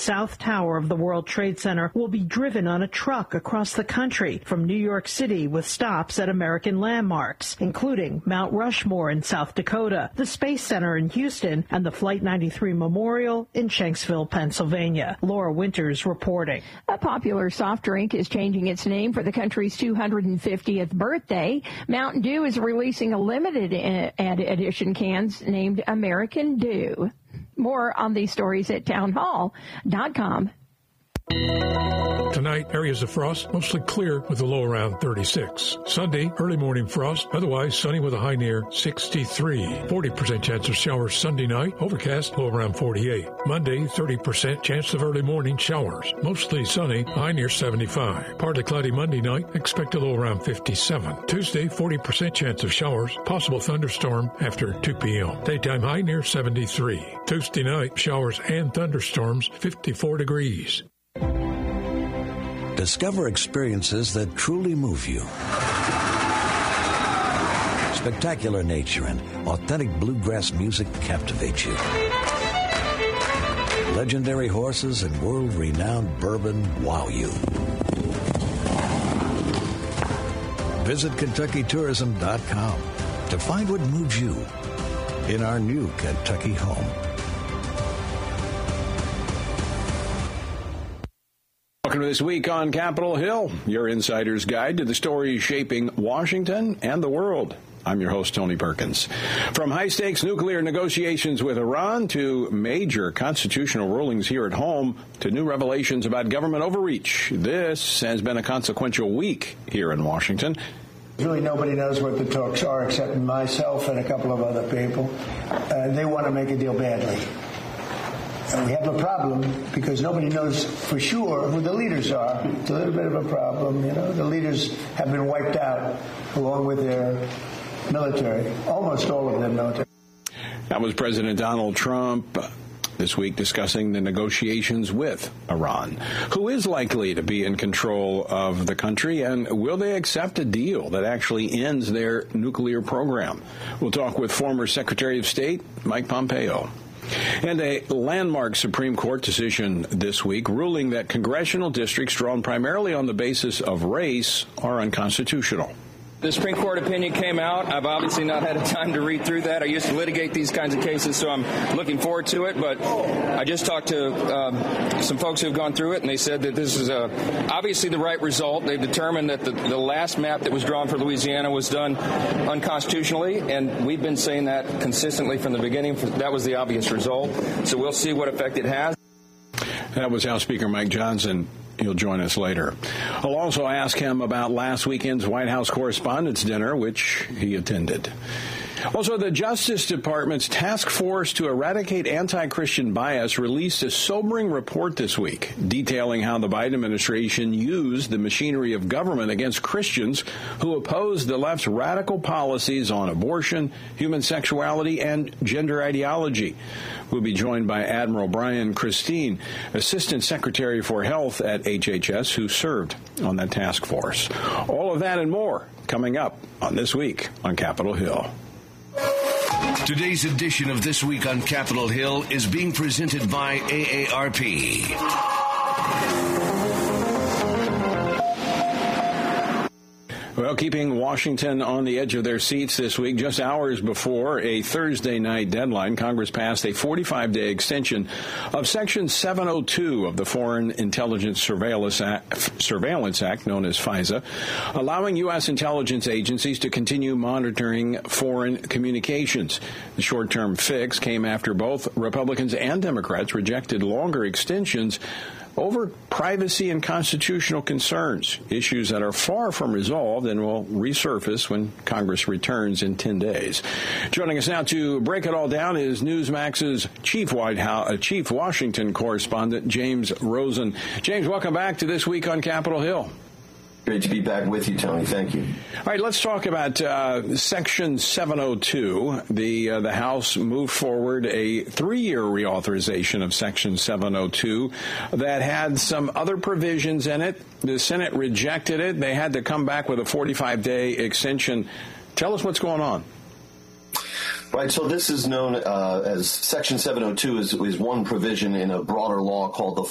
South Tower of the World Trade Center will be driven on a truck across the country from New York City with stops at American landmarks, including Mount Rushmore in South Dakota, the Space Center in Houston, and the Flight 93 Memorial in Shanksville, Pennsylvania. Laura Winters reporting. A popular soft drink is changing its name for the country's 250th birthday. Mountain Dew is releasing a limited edition cans named American Dew. More on these stories at townhall.com. Tonight, areas of frost, mostly clear with a low around 36. Sunday, early morning frost, otherwise sunny with a high near 63. 40% chance of showers Sunday night, overcast, low around 48. Monday, 30% chance of early morning showers, mostly sunny, high near 75. Partly cloudy Monday night, expect a low around 57. Tuesday, 40% chance of showers, possible thunderstorm after 2 p.m. Daytime high near 73. Tuesday night, showers and thunderstorms, 54 degrees. Discover experiences that truly move you. Spectacular nature and authentic bluegrass music captivate you. Legendary horses and world-renowned bourbon wow you. Visit KentuckyTourism.com to find what moves you in our new Kentucky home. Welcome to This Week on Capitol Hill, your insider's guide to the stories shaping Washington and the world. I'm your host, Tony Perkins. From high-stakes nuclear negotiations with Iran to major constitutional rulings here at home to new revelations about government overreach, this has been a consequential week here in Washington. Really, nobody knows what the talks are except myself and a couple of other people. They want to make a deal badly. And we have a problem because nobody knows for sure who the leaders are. It's a little bit of a problem, you know. The leaders have been wiped out along with their military, almost all of them military. That was President Donald Trump this week discussing the negotiations with Iran. Who is likely to be in control of the country, and will they accept a deal that actually ends their nuclear program? We'll talk with former Secretary of State Mike Pompeo. And a landmark Supreme Court decision this week ruling that congressional districts drawn primarily on the basis of race are unconstitutional. The Supreme Court opinion came out. I've obviously not had time to read through that. I used to litigate these kinds of cases, so I'm looking forward to it. But I just talked to some folks who have gone through it, and they said that this is obviously the right result. They've determined that the last map that was drawn for Louisiana was done unconstitutionally, and we've been saying that consistently from the beginning. That was the obvious result. So we'll see what effect it has. That was House Speaker Mike Johnson. He'll join us later. I'll also ask him about last weekend's White House Correspondents' Dinner, which he attended. Also, the Justice Department's task force to eradicate anti-Christian bias released a sobering report this week, detailing how the Biden administration used the machinery of government against Christians who oppose the left's radical policies on abortion, human sexuality, and gender ideology. We'll be joined by Admiral Brian Christine, Assistant Secretary for Health at HHS, who served on that task force. All of that and more coming up on This Week on Capitol Hill. Today's edition of This Week on Capitol Hill is being presented by AARP. Well, keeping Washington on the edge of their seats this week, just hours before a Thursday night deadline, Congress passed a 45-day extension of Section 702 of the Foreign Intelligence Surveillance Act, known as FISA, allowing U.S. intelligence agencies to continue monitoring foreign communications. The short-term fix came after both Republicans and Democrats rejected longer extensions over privacy and constitutional concerns, issues that are far from resolved and will resurface when Congress returns in 10 days. Joining us now to break it all down is Newsmax's chief Washington correspondent, James Rosen. James, welcome back to This Week on Capitol Hill. Great to be back with you, Tony. Thank you. All right, let's talk about Section 702. The House moved forward a 3-year reauthorization of Section 702 that had some other provisions in it. The Senate rejected it. They had to come back with a 45-day extension. Tell us what's going on. Right, so this is known as Section 702 is one provision in a broader law called the